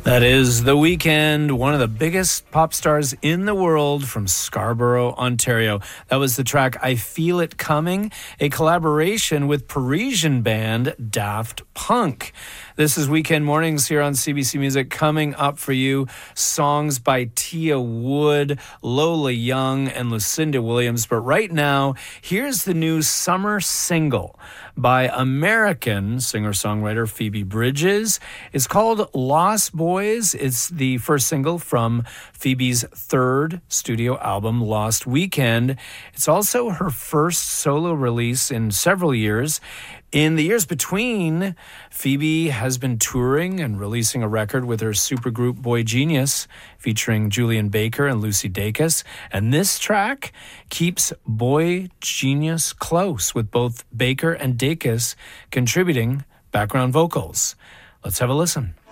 That is The Weeknd, one of the biggest pop stars in the world from Scarborough, Ontario. That was the track I Feel It Coming, a collaboration with Parisian band Daft Punk. This is Weekend Mornings here on CBC Music. Coming up for you, songs by Tia Wood, Lola Young, and Lucinda Williams. But right now, here's the new summer single by American singer-songwriter Phoebe Bridgers. It's called Lost Boys. It's the first single from Phoebe's third studio album, Lost Weekend. It's also her first solo release in several years. In the years between, Phoebe has been touring and releasing a record with her supergroup Boy Genius, featuring Julian Baker and Lucy Dacus. And this track keeps Boy Genius close, with both Baker and Dacus contributing background vocals. Let's have a listen.